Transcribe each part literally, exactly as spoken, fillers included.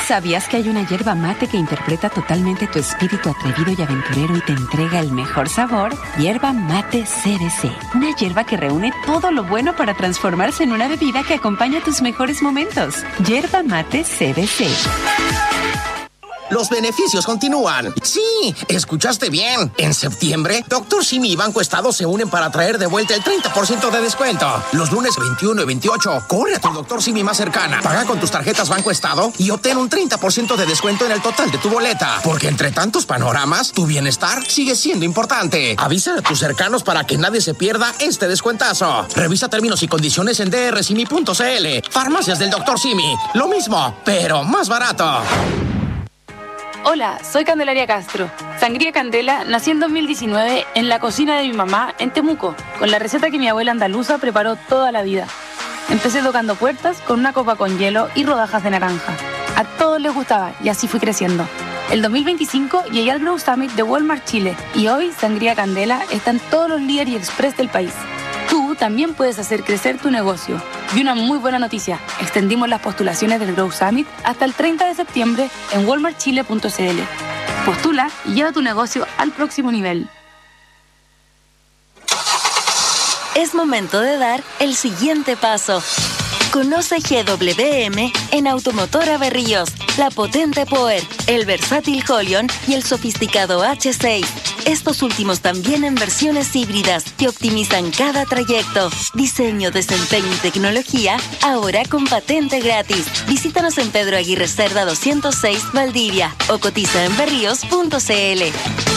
¿Sabías que hay una yerba mate que interpreta totalmente tu espíritu atrevido y aventurero y te entrega el mejor sabor? Yerba mate C B C. Una yerba que reúne todo lo bueno para transformarse en una bebida que acompaña tus mejores momentos. Yerba mate C B C. Los beneficios continúan. Sí, escuchaste bien. En septiembre, Doctor Simi y Banco Estado se unen para traer de vuelta el treinta por ciento de descuento. Los lunes veintiuno y veintiocho, corre a tu Doctor Simi más cercana. Paga con tus tarjetas Banco Estado y obtén un treinta por ciento de descuento en el total de tu boleta. Porque entre tantos panoramas, tu bienestar sigue siendo importante. Avisa a tus cercanos para que nadie se pierda este descuentazo. Revisa términos y condiciones en d r simi punto c l. Farmacias del Doctor Simi. Lo mismo, pero más barato. Hola, soy Candelaria Castro. Sangría Candela nací en dos mil diecinueve en la cocina de mi mamá en Temuco, con la receta que mi abuela andaluza preparó toda la vida. Empecé tocando puertas con una copa con hielo y rodajas de naranja. A todos les gustaba y así fui creciendo. El dos mil veinticinco llegué al Grow Summit de Walmart Chile y hoy Sangría Candela está en todos los líderes y express del país. Tú también puedes hacer crecer tu negocio. Y una muy buena noticia, extendimos las postulaciones del Grow Summit hasta el treinta de septiembre en walmart chile punto c l. Postula y lleva tu negocio al próximo nivel. Es momento de dar el siguiente paso. Conoce G W M en Automotora Berríos, la potente Power, el versátil Holion y el sofisticado H seis. Estos últimos también en versiones híbridas que optimizan cada trayecto. Diseño, desempeño y tecnología, ahora con patente gratis. Visítanos en Pedro Aguirre Cerda doscientos seis, Valdivia, o cotiza en berríos punto c l.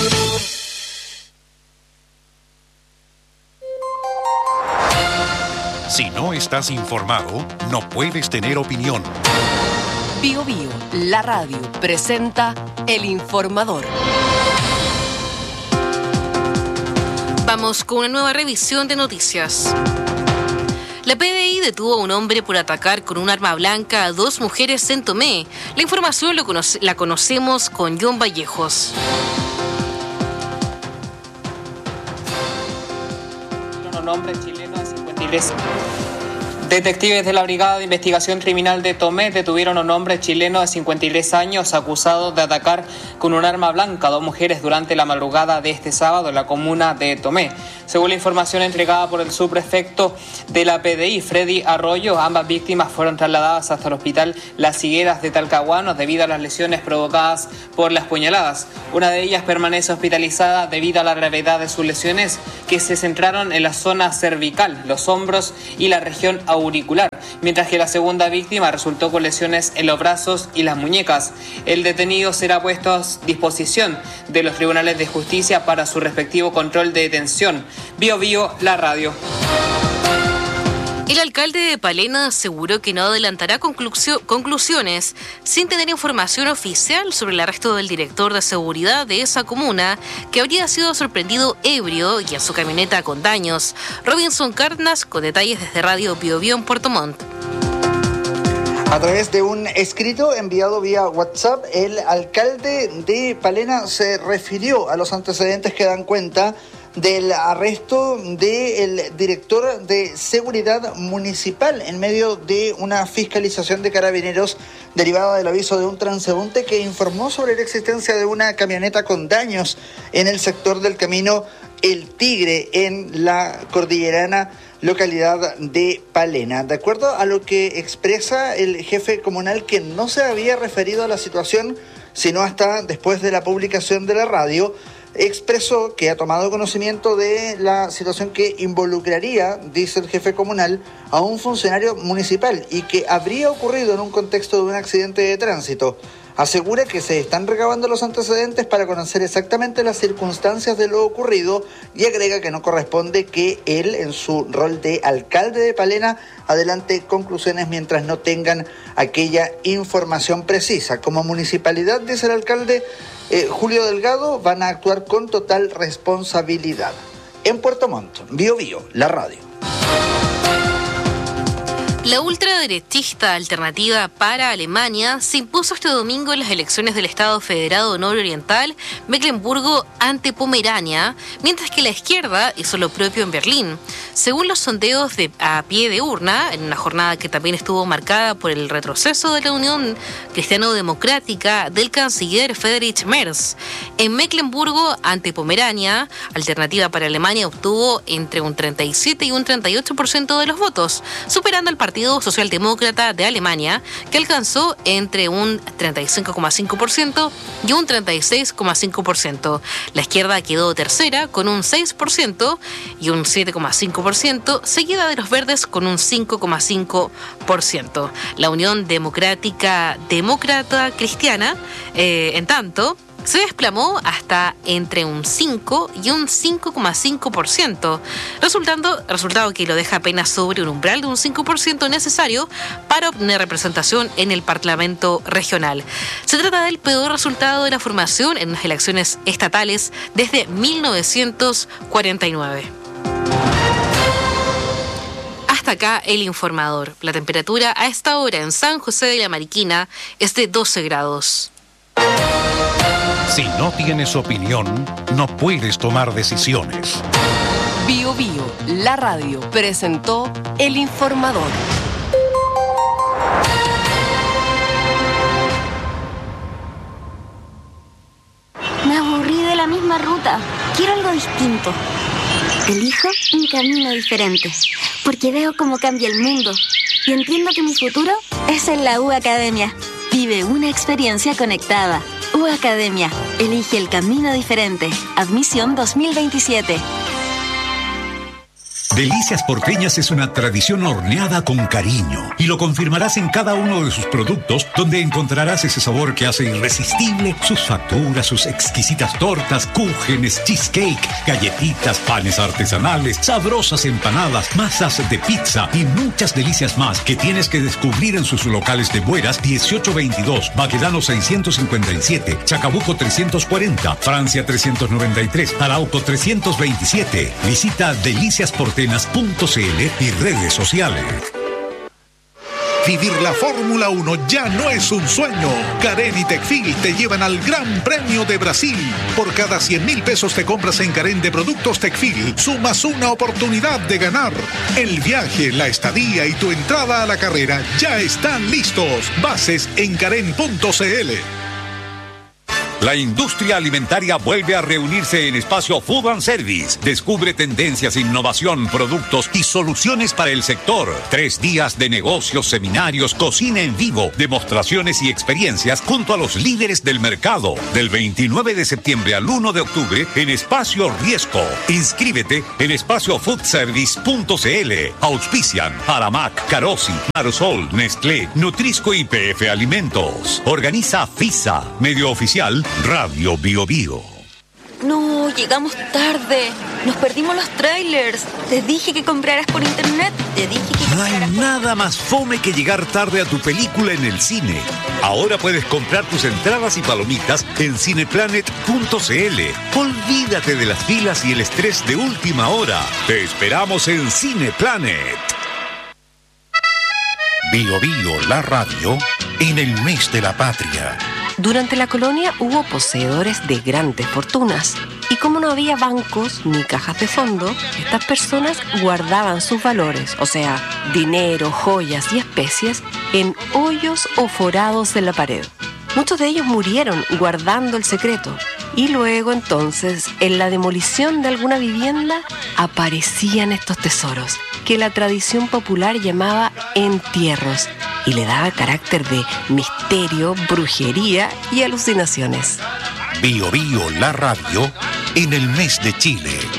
Si no estás informado, no puedes tener opinión. Bio Bio, la radio, presenta El Informador. Vamos con una nueva revisión de noticias. La P D I detuvo a un hombre por atacar con un arma blanca a dos mujeres en Tomé. La información lo conoce, la conocemos con John Vallejos. Un hombre chileno de cincuenta y tres. Detectives de la Brigada de Investigación Criminal de Tomé detuvieron a un hombre chileno de cincuenta y tres años acusado de atacar con un arma blanca a dos mujeres durante la madrugada de este sábado en la comuna de Tomé. Según la información entregada por el subprefecto de la P D I, Freddy Arroyo, ambas víctimas fueron trasladadas hasta el hospital Las Higueras de Talcahuano debido a las lesiones provocadas por las puñaladas. Una de ellas permanece hospitalizada debido a la gravedad de sus lesiones, que se centraron en la zona cervical, los hombros y la región auricular, mientras que la segunda víctima resultó con lesiones en los brazos y las muñecas. El detenido será puesto a disposición de los tribunales de justicia para su respectivo control de detención. Bio Bio, la radio. El alcalde de Palena aseguró que no adelantará conclusio- conclusiones sin tener información oficial sobre el arresto del director de seguridad de esa comuna, que habría sido sorprendido ebrio y en su camioneta con daños. Robinson Cárdenas con detalles desde Radio Bio Bio en Puerto Montt. A través de un escrito enviado vía WhatsApp, el alcalde de Palena se refirió a los antecedentes que dan cuenta del arresto del director de seguridad municipal en medio de una fiscalización de carabineros derivada del aviso de un transeúnte que informó sobre la existencia de una camioneta con daños en el sector del camino El Tigre en la cordillerana localidad de Palena. De acuerdo a lo que expresa el jefe comunal, que no se había referido a la situación sino hasta después de la publicación de la radio, expresó que ha tomado conocimiento de la situación que involucraría, dice el jefe comunal, a un funcionario municipal y que habría ocurrido en un contexto de un accidente de tránsito. Asegura que se están recabando los antecedentes para conocer exactamente las circunstancias de lo ocurrido y agrega que no corresponde que él, en su rol de alcalde de Palena, adelante conclusiones mientras no tengan aquella información precisa. Como municipalidad, dice el alcalde eh, Julio Delgado, van a actuar con total responsabilidad. En Puerto Montt, Bio Bio, la radio. La ultraderechista Alternativa para Alemania se impuso este domingo en las elecciones del Estado Federado Nororiental, Mecklemburgo ante Pomerania, mientras que la izquierda hizo lo propio en Berlín. Según los sondeos de a pie de urna, en una jornada que también estuvo marcada por el retroceso de la Unión Cristiano-Democrática del canciller Friedrich Merz, en Mecklemburgo ante Pomerania, Alternativa para Alemania obtuvo entre un treinta y siete y un treinta y ocho por ciento de los votos, superando al Partido Socialdemócrata de Alemania, que alcanzó entre un treinta y cinco coma cinco por ciento y un treinta y seis coma cinco por ciento. La izquierda quedó tercera con un seis por ciento y un siete coma cinco por ciento, seguida de los verdes con un cinco coma cinco por ciento. La Unión Democrática Demócrata Cristiana, eh, en tanto, se desplomó hasta entre un cinco y un cinco coma cinco por ciento, resultando, resultado que lo deja apenas sobre un umbral de un cinco por ciento necesario para obtener representación en el Parlamento regional. Se trata del peor resultado de la formación en las elecciones estatales desde mil novecientos cuarenta y nueve. Hasta acá el informador. La temperatura a esta hora en San José de la Mariquina es de doce grados. Si no tienes opinión, no puedes tomar decisiones. Bio Bio, la radio, presentó El Informador. Me aburrí de la misma ruta. Quiero algo distinto. Elijo un camino diferente, porque veo cómo cambia el mundo y entiendo que mi futuro es en la U Academia. Vive una experiencia conectada. U Academia. Elige el camino diferente. Admisión dos mil veintisiete. Delicias Porteñas es una tradición horneada con cariño y lo confirmarás en cada uno de sus productos, donde encontrarás ese sabor que hace irresistible sus facturas, sus exquisitas tortas, cúgenes, cheesecake, galletitas, panes artesanales, sabrosas empanadas, masas de pizza y muchas delicias más que tienes que descubrir en sus locales de Bueras dieciocho veintidós, Baquedano seiscientos cincuenta y siete, Chacabuco trescientos cuarenta, Francia trescientos noventa y tres, Arauco trescientos veintisiete. Visita Delicias Porteñas punto c l y redes sociales. Vivir la Fórmula uno ya no es un sueño. Carén y Tecfil te llevan al Gran Premio de Brasil. Por cada cien mil pesos te compras en Carén de productos Tecfil, sumas una oportunidad de ganar. El viaje, la estadía y tu entrada a la carrera ya están listos. Bases en carén punto c l. La industria alimentaria vuelve a reunirse en Espacio Food and Service. Descubre tendencias, innovación, productos y soluciones para el sector. Tres días de negocios, seminarios, cocina en vivo, demostraciones y experiencias junto a los líderes del mercado. Del veintinueve de septiembre al uno de octubre en Espacio Riesco. Inscríbete en espacio food service punto c l. Auspician Aramac, Carosi, Marosol, Nestlé, Nutrisco y P F Alimentos. Organiza FISA, medio oficial Radio Bio Bio. No, llegamos tarde. Nos perdimos los trailers. Te dije que compraras por internet. Te dije que No hay nada más fome que llegar tarde a tu película en el cine. Ahora puedes comprar tus entradas y palomitas en cineplanet punto c l. Olvídate de las filas y el estrés de última hora. Te esperamos en Cineplanet. Bio Bio, la radio, en el mes de la patria. Durante la colonia hubo poseedores de grandes fortunas y como no había bancos ni cajas de fondo, estas personas guardaban sus valores, o sea, dinero, joyas y especies, en hoyos o forados de la pared. Muchos de ellos murieron guardando el secreto y luego entonces en la demolición de alguna vivienda aparecían estos tesoros que la tradición popular llamaba entierros y le daba carácter de misterio, brujería y alucinaciones. Bio Bio, la radio, en el mes de Chile.